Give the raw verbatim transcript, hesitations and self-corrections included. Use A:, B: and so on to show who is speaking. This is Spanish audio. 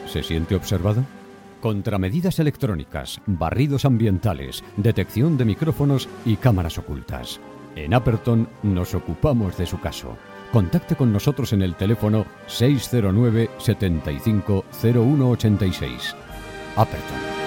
A: ¿Se siente observado? Contramedidas electrónicas, barridos ambientales, detección de micrófonos y cámaras ocultas. En Aperton nos ocupamos de su caso. Contacte con nosotros en el teléfono seis cero nueve, setenta y cinco, cero uno ochenta y seis. Aperton.